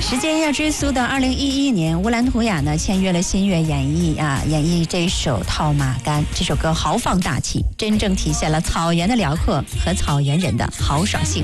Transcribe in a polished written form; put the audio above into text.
时间要追溯到2011年，乌兰图雅呢签约了新月演绎这首《套马杆》。这首歌豪放大气，真正体现了草原的辽阔和草原人的豪爽性。